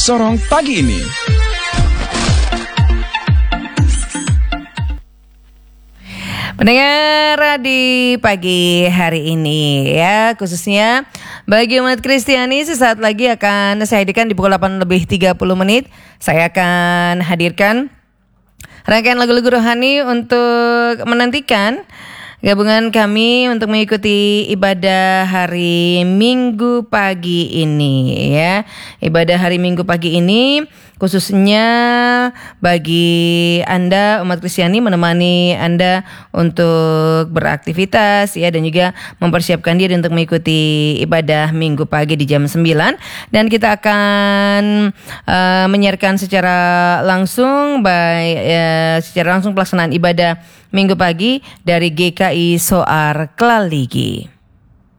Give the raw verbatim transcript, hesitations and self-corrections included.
Sorong pagi ini. Pendengar di pagi hari ini ya, khususnya bagi umat Kristiani, sesaat lagi akan saya hadirkan di pukul delapan lebih tiga puluh menit. Saya akan hadirkan rangkaian lagu-lagu rohani untuk menantikan gabungan kami untuk mengikuti ibadah hari Minggu pagi ini ya. Ibadah hari Minggu pagi ini khususnya bagi Anda umat Kristiani, menemani Anda untuk beraktivitas ya, dan juga mempersiapkan diri untuk mengikuti ibadah Minggu pagi di jam sembilan, dan kita akan uh, menyiarkan secara langsung baik uh, secara langsung pelaksanaan ibadah Minggu pagi dari G K I Soar Klaligi.